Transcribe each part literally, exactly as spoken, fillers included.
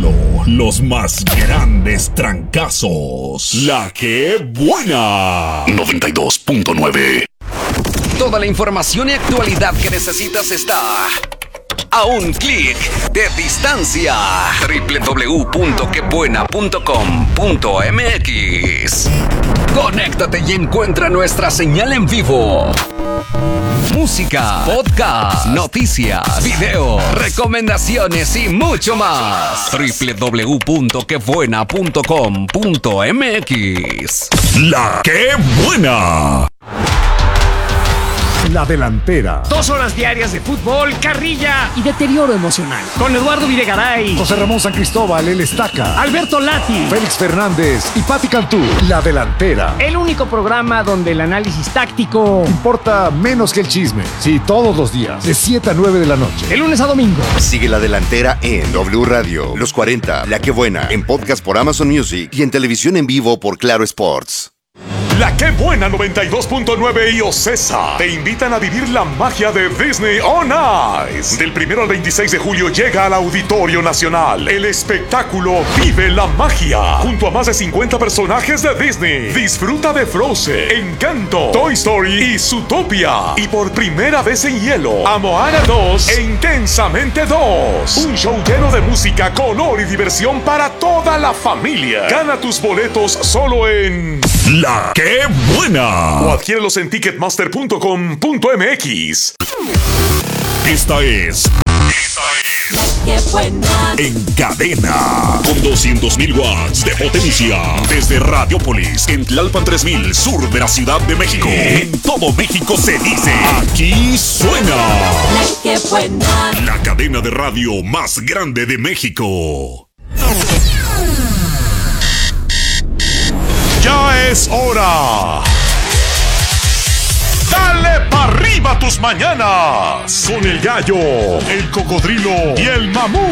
solo los más grandes trancazos. La que buena. noventa y dos punto nueve. Toda la información y actualidad que necesitas está a un clic de distancia. doble u doble u doble u punto que buena punto com punto m x. Conéctate y encuentra nuestra señal en vivo. Música, podcast, noticias, video, recomendaciones y mucho más. doble u doble u doble u punto que buena punto com punto m x. La que buena. La delantera. Dos horas diarias de fútbol, carrilla y deterioro emocional. Con Eduardo Videgaray, José Ramón San Cristóbal, el Estaca, Alberto Lati, Félix Fernández y Pati Cantú. La delantera. El único programa donde el análisis táctico importa menos que el chisme. Sí, todos los días, de siete a nueve de la noche. De lunes a domingo. Sigue La Delantera en W Radio, Los cuarenta, La que buena, en podcast por Amazon Music y en televisión en vivo por Claro Sports. La que buena noventa y dos punto nueve y Ocesa te invitan a vivir la magia de Disney on Ice. Del primero al veintiséis de julio llega al Auditorio Nacional el espectáculo Vive la Magia, junto a más de cincuenta personajes de Disney. Disfruta de Frozen, Encanto, Toy Story y Zootopia. Y por primera vez en hielo, a Moana dos e Intensamente dos. Un show lleno de música, color y diversión para toda la familia. Gana tus boletos solo en La que buena. O adquiérelos en ticketmaster punto com punto m x. Esta es. Esta es. La que buena. En cadena. Con doscientos mil watts de potencia. Desde Radiopolis, en Tlalpan tres mil, sur de la Ciudad de México. En todo México se dice. Aquí suena. La que buena. La cadena de radio más grande de México. Ya es hora. Dale pa' arriba tus mañanas. Con el gallo, el cocodrilo y el mamú.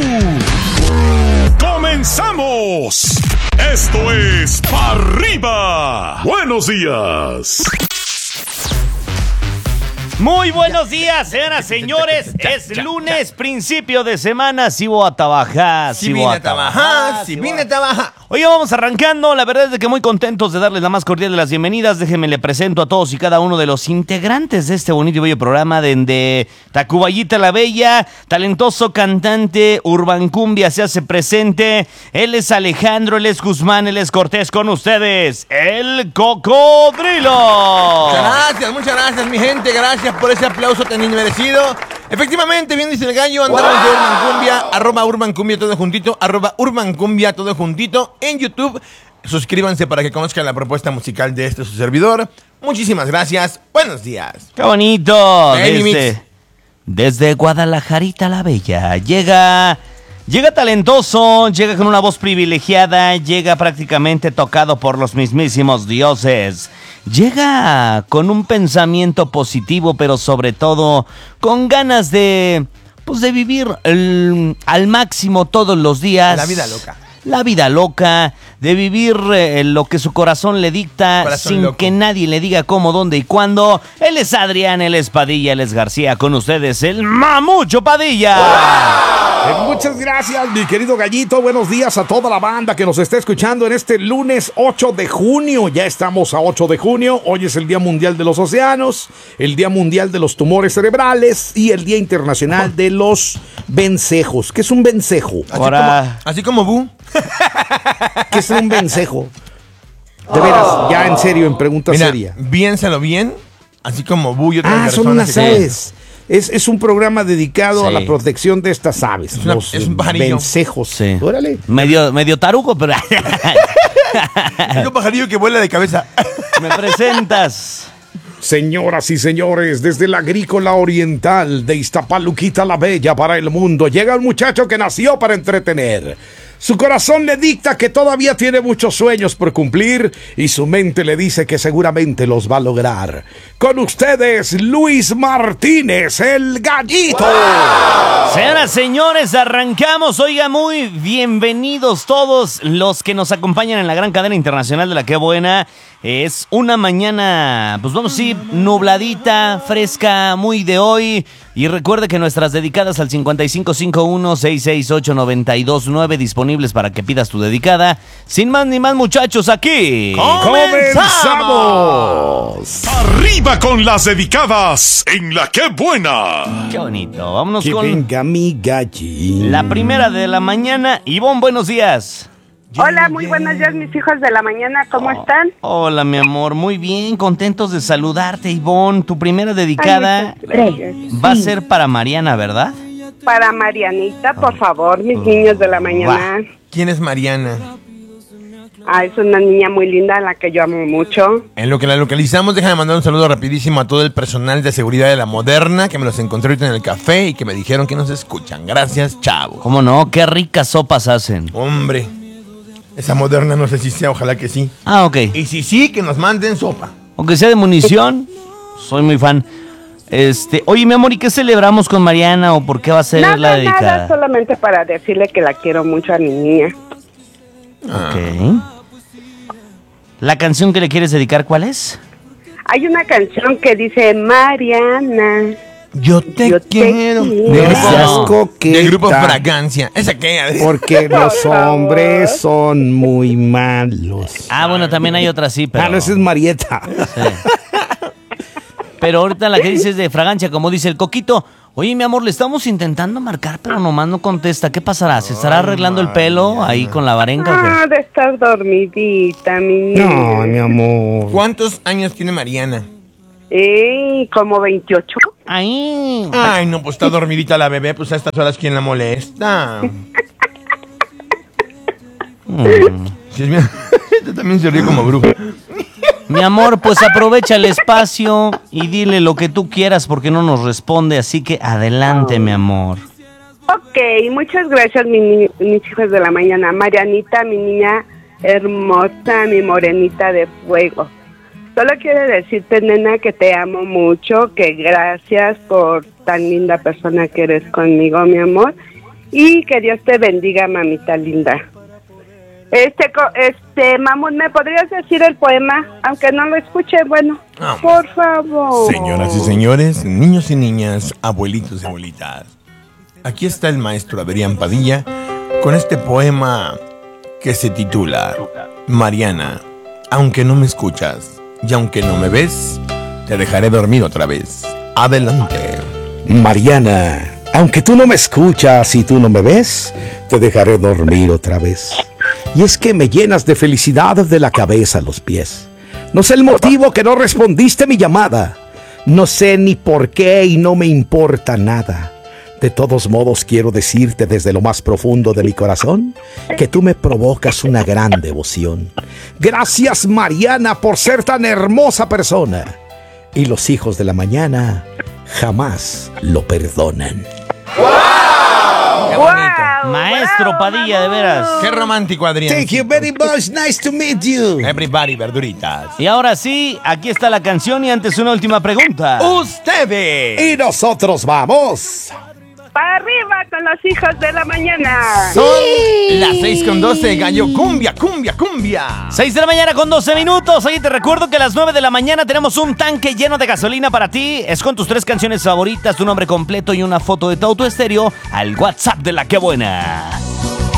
¡Comenzamos! Esto es Pa' Arriba. Buenos días. Muy buenos días, señoras, señores. Es lunes, principio de semana. Si voy a trabajar, si voy a trabajar, si vine a trabajar. Oye, vamos arrancando. La verdad es de que muy contentos de darles la más cordial de las bienvenidas. Déjenme le presento a todos y cada uno de los integrantes de este bonito y bello programa de Tacubayita la Bella, talentoso cantante Urban Cumbia se hace presente. Él es Alejandro, él es Guzmán, él es Cortés. Con ustedes, el Cocodrilo. Muchas gracias, muchas gracias, mi gente. Gracias por ese aplauso tan inmerecido. Efectivamente, bien dice el gallo, andamos wow. de Urban Cumbia, arroba Urban Cumbia todo juntito, arroba Urban Cumbia todo juntito en YouTube. Suscríbanse para que conozcan la propuesta musical de este su servidor. Muchísimas gracias, buenos días. ¡Qué bonito! Desde, desde Guadalajarita la Bella, llega... Llega talentoso, llega con una voz privilegiada, llega prácticamente tocado por los mismísimos dioses. Llega con un pensamiento positivo, pero sobre todo con ganas de, pues de vivir el, al máximo todos los días. La vida loca. La vida loca, de vivir eh, lo que su corazón le dicta, corazón sin loco. Que nadie le diga cómo, dónde y cuándo. Él es Adrián, él es Padilla, él es García. Con ustedes, el Mamucho Padilla. ¡Wow! Eh, muchas gracias, mi querido Gallito. Buenos días a toda la banda que nos está escuchando en este lunes ocho de junio. Ya estamos a ocho de junio. Hoy es el Día Mundial de los Océanos, el Día Mundial de los Tumores Cerebrales y el Día Internacional de los Vencejos. ¿Qué es un vencejo? Así como, así como Bu. ¿Qué es un vencejo? De veras, ya en serio, en pregunta Mira, seria. Piénsalo bien, así como Bu y otras Ah, son unas aves. Es, es un programa dedicado sí. a la protección de estas aves. Es, una, los es un pajarillo. Vencejos. Sí. Órale. Medio, medio tarugo, pero... Es un pajarillo que vuela de cabeza. ¿Me presentas? Señoras y señores, desde la Agrícola Oriental de Iztapaluquita la Bella para el mundo, llega un muchacho que nació para entretener. Su corazón le dicta que todavía tiene muchos sueños por cumplir y su mente le dice que seguramente los va a lograr. Con ustedes, Luis Martínez, el Gallito. ¡Wow! Señoras, señores, arrancamos. Oiga, muy bienvenidos todos los que nos acompañan en la gran cadena internacional de La Que Buena. Es una mañana, pues vamos a decir, nubladita, fresca, muy de hoy. Y recuerde que nuestras dedicadas al cincuenta y cinco cincuenta y uno, sesenta y seis ocho, noventa y dos nueve disponibles para que pidas tu dedicada. Sin más ni más, muchachos, aquí ¡comenzamos! ¡Arriba con las dedicadas en La Que Buena! Qué bonito, vámonos Que con venga mi gallina. la primera de la mañana. Ivonne, buenos días. Hola, muy buenos días, mis hijos de la mañana, ¿cómo están? Hola, mi amor, muy bien, contentos de saludarte, Ivonne. Tu primera dedicada Ay, muchas gracias. va a ser para Mariana, ¿verdad? Para Marianita, por favor, mis niños de la mañana. ¿Quién es Mariana? Ah, es una niña muy linda, a la que yo amo mucho. En lo que la localizamos, déjame mandar un saludo rapidísimo a todo el personal de seguridad de la Moderna, que me los encontré ahorita en el café y que me dijeron que nos escuchan. Gracias, chavos. ¿Cómo no? Qué ricas sopas hacen. Hombre, esa Moderna no sé si sea, ojalá que sí. Ah, ok. Y si sí, que nos manden sopa. Aunque sea de munición, soy muy fan. Este, oye, mi amor, ¿y qué celebramos con Mariana o por qué va a ser Nada, la dedicada? nada, solamente para decirle que la quiero mucho a mi niña. Ok. ¿La canción que le quieres dedicar cuál es? Hay una canción que dice, Mariana, Yo te yo te quiero. quiero. De No seas grupo, coqueta. de grupo Fragancia. ¿Esa qué, Adri? Porque Por los favor. hombres son muy malos. Ah, bueno, también hay otra sí, pero... Ah, no, esa es Marieta. Sí. Pero ahorita la que dices de fragancia, como dice el Coquito. Oye, mi amor, le estamos intentando marcar, pero nomás no contesta. ¿Qué pasará? ¿Se estará arreglando el pelo ahí con la varenga o Ah, qué? de estar dormidita, mi niña. No, mi amor. ¿Cuántos años tiene Mariana? Eh, como veintiocho. Ahí. Ay, no, pues está dormidita la bebé, pues a estas horas ¿quién la molesta? Sí, es mi- Este también se ríe como brujo. Mi amor, pues aprovecha el espacio y dile lo que tú quieras porque no nos responde. Así que adelante, mi amor. Ok, muchas gracias, mi ni- mis hijos de la mañana. Marianita, mi niña hermosa, mi morenita de fuego. Solo quiero decirte, nena, que te amo mucho, que gracias por tan linda persona que eres conmigo, mi amor. Y que Dios te bendiga, mamita linda. Este, co- este, Mamut, ¿me podrías decir el poema? Aunque no lo escuche, bueno, Ah. por favor. Señoras y señores, niños y niñas, abuelitos y abuelitas, aquí está el maestro Adrián Padilla con este poema que se titula Mariana, aunque no me escuchas y aunque no me ves, te dejaré dormir otra vez. Adelante. Mariana, aunque tú no me escuchas y tú no me ves, te dejaré dormir otra vez. Y es que me llenas de felicidad de la cabeza a los pies. No sé el motivo que no respondiste mi llamada. No sé ni por qué y no me importa nada. De todos modos quiero decirte desde lo más profundo de mi corazón que tú me provocas una gran devoción. Gracias, Mariana, por ser tan hermosa persona. Y los hijos de la mañana jamás lo perdonan. Qué bonito. Wow, Maestro wow, Padilla, de veras. Qué romántico, Adrián. Thank you very much. Nice to meet you. Everybody, verduritas. Y ahora sí, aquí está la canción y antes una última pregunta. Ustedes. Y nosotros vamos. Para arriba con los hijos de la mañana. Son las seis con doce, gallo. Cumbia, cumbia, cumbia. seis de la mañana con doce minutos. Oye, te recuerdo que a las nueve de la mañana tenemos un tanque lleno de gasolina para ti. Es con tus tres canciones favoritas, tu nombre completo y una foto de tu auto estéreo al WhatsApp de La Que Buena.